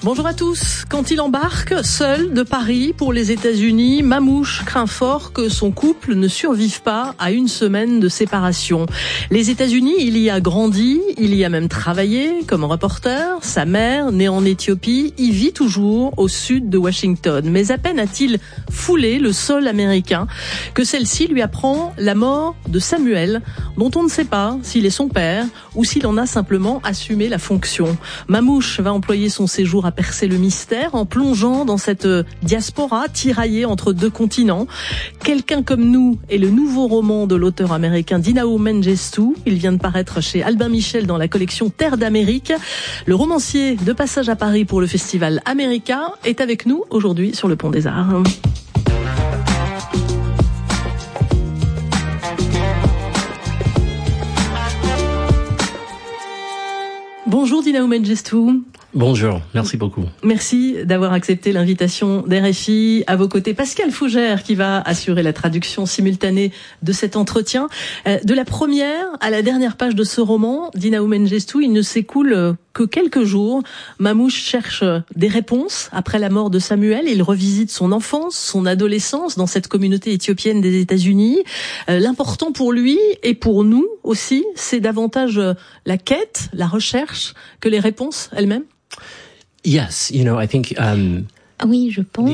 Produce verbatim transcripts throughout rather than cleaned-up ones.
Bonjour à tous. Quand il embarque seul de Paris pour les États-Unis, Mamouche craint fort que son couple ne survive pas à une semaine de séparation. Les États-Unis, il y a grandi, il y a même travaillé comme reporter. Sa mère, née en Éthiopie, y vit toujours au sud de Washington. Mais à peine a-t-il foulé le sol américain que celle-ci lui apprend la mort de Samuel, dont on ne sait pas s'il est son père ou s'il en a simplement assumé la fonction. Mamouche va employer son séjour à percer le mystère en plongeant dans cette diaspora tiraillée entre deux continents. Quelqu'un comme nous est le nouveau roman de l'auteur américain Dinao Mengestu. Il vient de paraître chez Albin Michel dans la collection Terre d'Amérique. Le romancier de passage à Paris pour le festival America est avec nous aujourd'hui sur le Pont des Arts. Bonjour Dinao Mengestu. Bonjour, merci beaucoup. Merci d'avoir accepté l'invitation d'R F I. À vos côtés, Pascal Fougère qui va assurer la traduction simultanée de cet entretien. De la première à la dernière page de ce roman, Dinao Mengestu, il ne s'écoule que quelques jours. Mamouche cherche des réponses après la mort de Samuel. Il revisite son enfance, son adolescence dans cette communauté éthiopienne des États-Unis. L'important pour lui et pour nous aussi, c'est davantage la quête, la recherche que les réponses elles-mêmes. Yes, you know, I think um Oui, je pense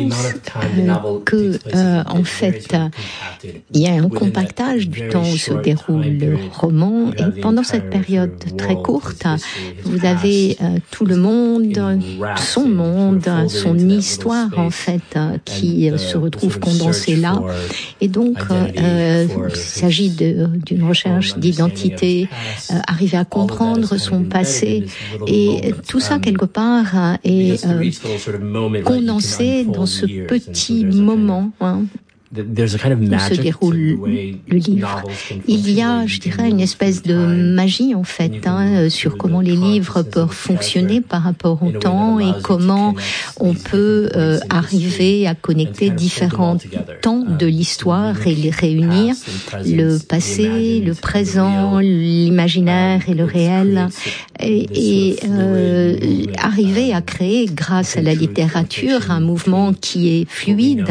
euh, que, euh, en fait, il y a un compactage du temps où se déroule le roman, et pendant cette période très courte, vous avez euh, tout le monde, son monde, son histoire, en fait, euh, qui euh, se retrouve condensée là. Et donc, euh, il s'agit de, d'une recherche d'identité, euh, arriver à comprendre son passé, et tout ça, quelque part, est euh, condensé dans ce petit moment hein, où se déroule le livre. Il y a, je dirais, une espèce de magie en fait hein, sur comment les livres peuvent fonctionner par rapport au temps et comment on peut euh, arriver à connecter différents temps de l'histoire et les réunir, le passé, le présent, l'imaginaire et le réel, et, et euh, arriver à créer, grâce à la littérature, un mouvement qui est fluide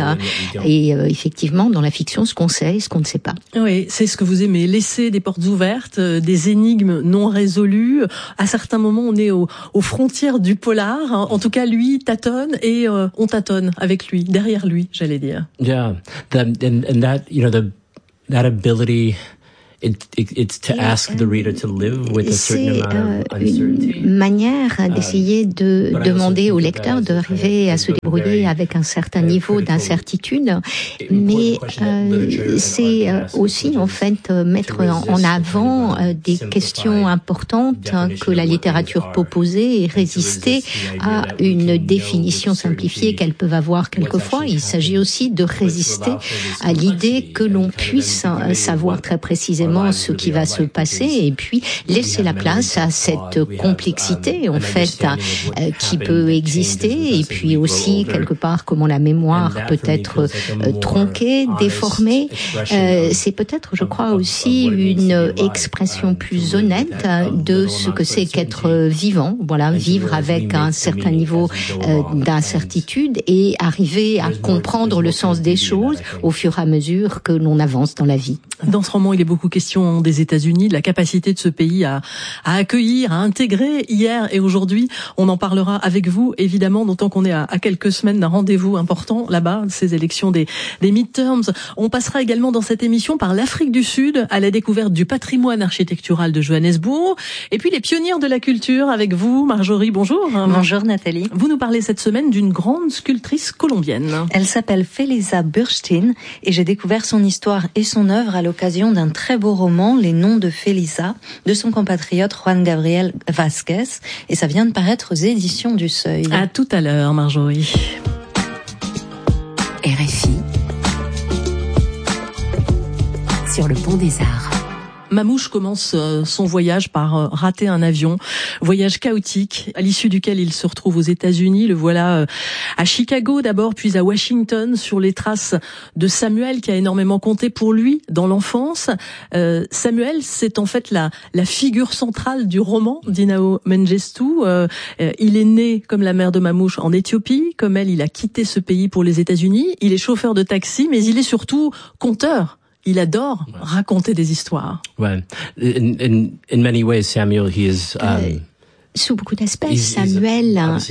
et euh, effectivement, dans la fiction, ce qu'on sait et ce qu'on ne sait pas. Oui, c'est ce que vous aimez, laisser des portes ouvertes, des énigmes non résolues. À certains moments, on est au, aux frontières du polar. En tout cas, lui tâtonne et euh, on tâtonne avec lui, derrière lui, j'allais dire. Yeah, that, and, and that, you know, the, that ability... It, it, it's to ask the reader to live with a certain amount of uncertainty. C'est une manière d'essayer de demander au lecteur d'arriver à se débrouiller avec un certain niveau d'incertitude, mais euh, c'est aussi en fait mettre en avant des questions importantes que la littérature peut poser et résister à une définition simplifiée qu'elles peuvent avoir quelquefois. Il s'agit aussi de résister à l'idée que l'on puisse savoir très précisément ce qui va se passer et puis laisser la place à cette complexité en fait euh, qui peut exister et puis aussi quelque part comment la mémoire peut être euh, tronquée, déformée. Euh, c'est peut-être, je crois, aussi une expression plus honnête de ce que c'est qu'être vivant. Voilà, vivre avec un certain niveau euh, d'incertitude et arriver à comprendre le sens des choses au fur et à mesure que l'on avance dans la vie. Dans ce roman, il est beaucoup question des États-Unis, de la capacité de ce pays à, à accueillir, à intégrer hier et aujourd'hui. On en parlera avec vous, évidemment, d'autant qu'on est à, à quelques semaines d'un rendez-vous important là-bas, ces élections des, des midterms. On passera également dans cette émission par l'Afrique du Sud, à la découverte du patrimoine architectural de Johannesburg, et puis les pionnières de la culture avec vous, Marjorie. Bonjour. Bonjour Nathalie. Vous nous parlez cette semaine d'une grande sculptrice colombienne. Elle s'appelle Felisa Burstein et j'ai découvert son histoire et son œuvre à l'occasion d'un très beau roman, Les Noms de Felisa, de son compatriote Juan Gabriel Vasquez, et ça vient de paraître aux éditions du Seuil. À tout à l'heure, Marjorie. R F I sur le Pont des Arts. Mamouche commence son voyage par rater un avion, voyage chaotique, à l'issue duquel il se retrouve aux États-Unis. Le voilà à Chicago d'abord, puis à Washington, sur les traces de Samuel, qui a énormément compté pour lui dans l'enfance. Euh, Samuel, c'est en fait la, la figure centrale du roman d'Inao Mengestu. Euh, il est né, comme la mère de Mamouche, en Éthiopie. Comme elle, il a quitté ce pays pour les États-Unis. Il est chauffeur de taxi, mais il est surtout conteur. Il adore raconter des histoires. Ouais. In, in, in many ways, Samuel, he is, um, euh, sous beaucoup d'aspects, Samuel, euh,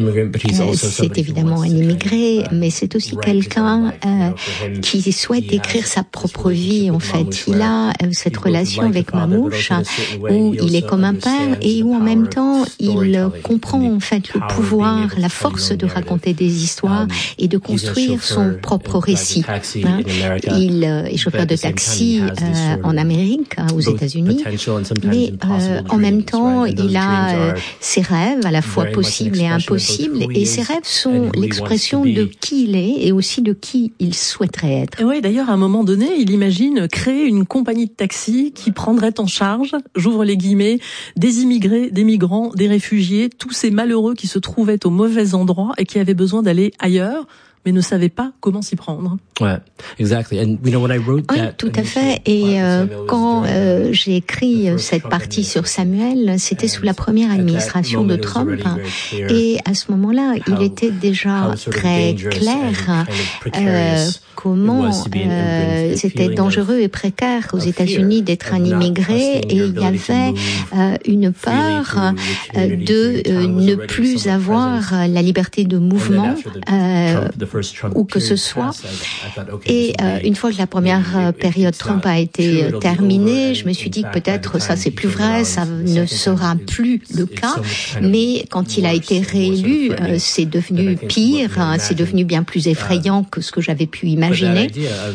c'est évidemment un immigré, mais c'est aussi quelqu'un euh, qui souhaite écrire sa propre vie, en fait. Il a euh, cette relation avec Mamouche, où il est comme un père et où en même temps, il comprend en fait le pouvoir, la force de raconter des histoires et de construire son propre récit. Hein. Il euh, est chauffeur de taxi euh, en Amérique, aux États-Unis, mais euh, en même temps, il a euh, ses rêves, à la fois possibles et impossibles, et ses rêves sont l'expression de qui il est et aussi de qui il souhaiterait être. Et oui, d'ailleurs, à un moment donné, il imagine créer une compagnie de taxi qui prendrait en charge, j'ouvre les guillemets, des immigrés, des migrants, des réfugiés, tous ces malheureux qui se trouvaient au mauvais endroit et qui avaient besoin d'aller ailleurs, mais ne savait pas comment s'y prendre. Ouais, exactly. And you know when I wrote that, oui, tout à fait. Et euh, quand euh, j'ai écrit cette partie sur Samuel, c'était sous la première administration de Trump. Et à ce moment-là, il était déjà très clair euh, comment euh, c'était dangereux et précaire aux États-Unis d'être un immigré, et il y avait euh, une peur euh, de euh, ne plus avoir la liberté de mouvement euh, où que ce soit. Et euh, une fois que la première période Trump a été terminée, je me suis dit que peut-être ça c'est plus vrai, ça ne sera plus le cas. Mais quand il a été réélu, euh, c'est devenu pire, hein, c'est devenu bien plus effrayant que ce que j'avais pu imaginer.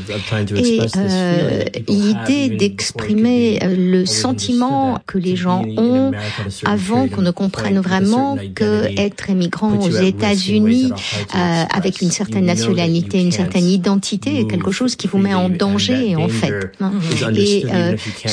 Et euh, l'idée d'exprimer le sentiment que les gens ont avant qu'on ne comprenne vraiment que être immigrant aux États-Unis euh, avec une certaine nationalité, une certaine identité est quelque chose qui vous met en danger, en fait. Et euh,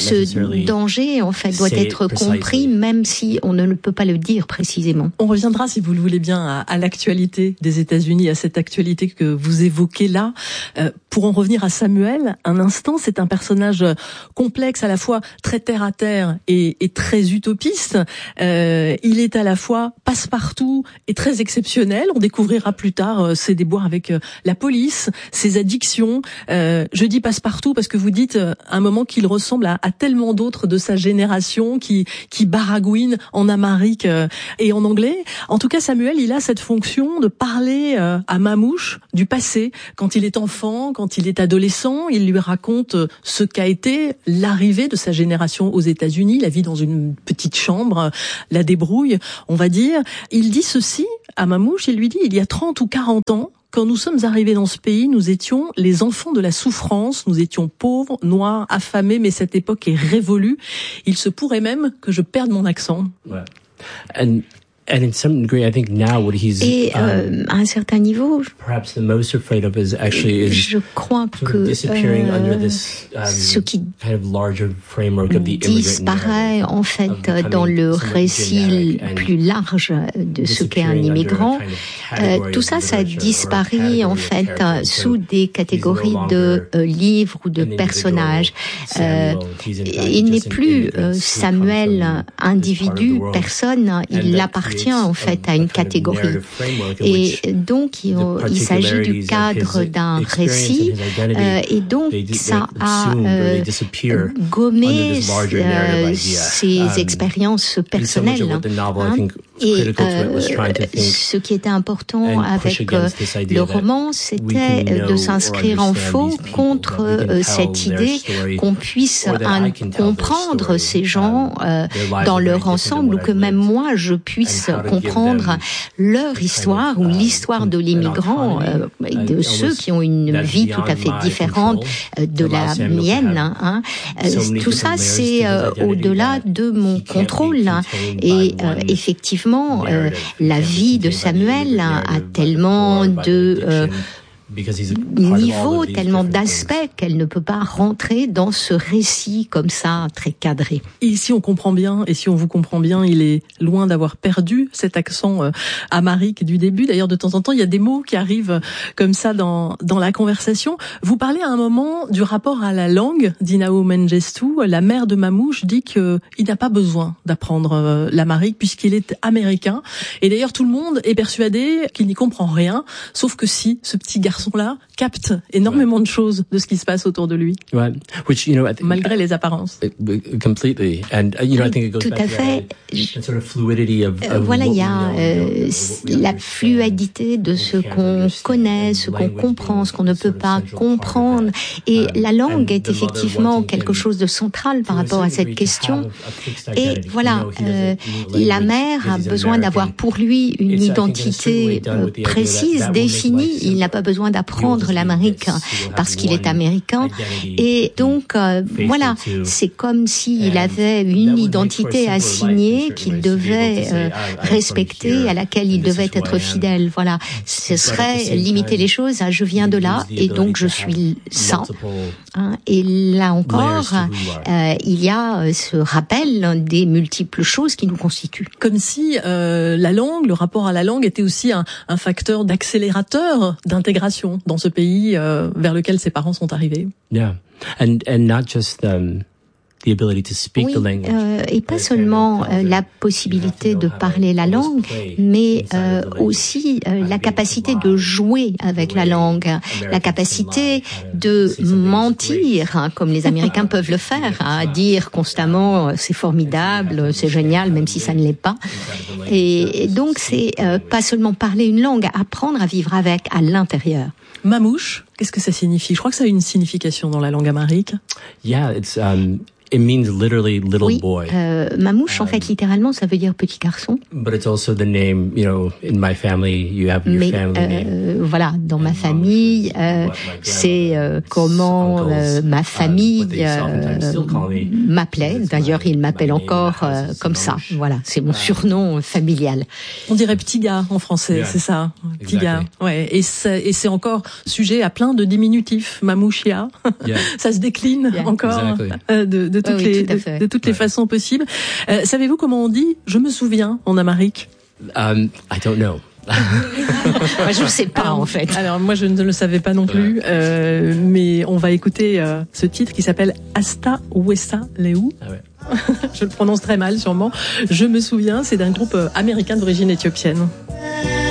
ce danger, en fait, doit être compris, même si on ne peut pas le dire précisément. On reviendra, si vous le voulez bien, à, à l'actualité des États-Unis, à cette actualité que vous évoquez là. Euh, pour en revenir à Samuel, un instant, c'est un personnage complexe, à la fois très terre-à-terre et, et très utopiste. Euh, il est à la fois passe-partout et très exceptionnel. On découvrira plus tard euh, ses déboires avec euh, la police, ses addictions. Euh, je dis passe-partout parce que vous dites euh, à un moment qu'il ressemble à, à tellement d'autres de sa génération qui, qui baragouinent en amharique euh, et en anglais. En tout cas, Samuel, il a cette fonction de parler euh, à Mamouche du passé. Quand il est enfant, quand il est adolescent, il lui raconte ce qu'a été l'arrivée de sa génération aux États-Unis, la vie dans une petite chambre, la débrouille, on va dire. Il dit ceci à Mamouche, il lui dit, il y a trente ou quarante ans, quand nous sommes arrivés dans ce pays, nous étions les enfants de la souffrance, nous étions pauvres, noirs, affamés, mais cette époque est révolue. Il se pourrait même que je perde mon accent. Ouais. And... And in some degree, I think now what he's et euh, à un certain niveau, perhaps the most afraid of is actually is je crois que euh, this, um, ce qui kind of larger framework of the disparaît en fait dans le récit plus large de ce qu'est un immigrant, euh, tout ça, ça disparaît en fait sous des catégories de euh, livres ou de personnages. Euh, il n'est plus euh, Samuel individu, personne, il appartient en fait à une catégorie. Et donc, il, il s'agit du cadre d'un récit, euh, et donc ça a euh, gommé euh, ses expériences personnelles. Hein. Et euh, ce qui était important avec euh, le roman, c'était de s'inscrire en faux contre euh, cette idée qu'on puisse un, comprendre ces gens euh, dans leur ensemble, ou que même moi je puisse comprendre leur histoire ou l'histoire de l'immigrant, euh, de ceux qui ont une vie tout à fait différente euh, de la mienne. Hein. Euh, tout ça, c'est euh, au-delà de mon contrôle. Hein. Et euh, effectivement, Euh, la vie de Samuel a, a tellement de euh, niveaux, tellement d'aspects qu'elle ne peut pas rentrer dans ce récit comme ça, très cadré. Et si on comprend bien, et si on vous comprend bien, il est loin d'avoir perdu cet accent euh, amharique du début. D'ailleurs, de temps en temps, il y a des mots qui arrivent comme ça dans dans la conversation. Vous parlez à un moment du rapport à la langue d'Inao Mengestu. La mère de Mamouche dit qu'il n'a pas besoin d'apprendre euh, l'amharique puisqu'il est américain. Et d'ailleurs, tout le monde est persuadé qu'il n'y comprend rien, sauf que si, ce petit garçon-là capte énormément de choses de ce qui se passe autour de lui. Right. Which, you know, I think, malgré les apparences. Completely. And, you know, I think it goes Tout back à fait. to that sort of fluidity of, euh, of voilà, il y a euh, la la fluidité de ce qu'on connaît, ce qu'on comprend, ce qu'on ne peut pas comprendre. Et la langue est effectivement quelque chose de central par rapport à cette question. Et voilà, euh, la mère a besoin d'avoir pour lui une identité euh, précise, définie. Il n'a pas besoin d'apprendre l'amérique parce qu'il est américain. Et donc, euh, voilà, c'est comme s'il avait une identité assignée qu'il devait euh, respecter, à laquelle il devait être fidèle. Voilà, ce serait limiter les choses à je viens de là et donc je suis ça. Hein, et là encore, euh, il y a ce rappel des multiples choses qui nous constituent. Comme si euh, la langue, le rapport à la langue était aussi un, un facteur d'accélérateur d'intégration dans ce pays euh, vers lequel ses parents sont arrivés. Yeah, and and not just um, the ability to speak oui, the language. Euh, et pas seulement euh, la possibilité de parler la langue, mais euh, aussi euh, la capacité de jouer avec la langue, la capacité de mentir, hein, comme les Américains peuvent le faire, hein, dire constamment c'est formidable, c'est génial, même si ça ne l'est pas. Et, et donc c'est euh, pas seulement parler une langue, apprendre à vivre avec à l'intérieur. Mamouche, qu'est-ce que ça signifie? Je crois que ça a une signification dans la langue amharique. Yeah, it's um it means literally little oui, boy. Euh, Mamouche, en fait, littéralement, ça veut dire petit garçon. But it's also the name, you know, in my family, you have your Mais, family euh, name. Voilà, dans ma famille, euh, c'est euh, comment euh, ma famille euh, m'appelait. D'ailleurs, il m'appelle encore euh, comme ça. Voilà, c'est mon surnom familial. On dirait petit gars en français, c'est ça, petit gars. Ouais, et c'est, et c'est encore sujet à plein de diminutifs. Mamouchia, yeah. Ça se décline yeah. encore exactly. euh, de, de toutes oh, oui, les tout de, de toutes les ouais. façons possibles. Euh, savez-vous comment on dit « je me souviens » en amharique? Um, I don't know. Moi, je ne sais pas alors, en fait. Alors moi je ne le savais pas non plus, euh, mais on va écouter euh, ce titre qui s'appelle Asta Wessa Leu. Ah ouais. Je le prononce très mal sûrement. Je me souviens, c'est d'un groupe américain d'origine éthiopienne.